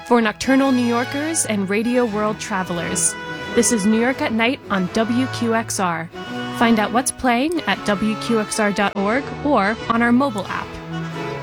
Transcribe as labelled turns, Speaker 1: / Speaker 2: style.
Speaker 1: For nocturnal New Yorkers and radio world travelers, this is New York at Night on WQXR. Find out what's playing at WQXR.org or on our mobile app.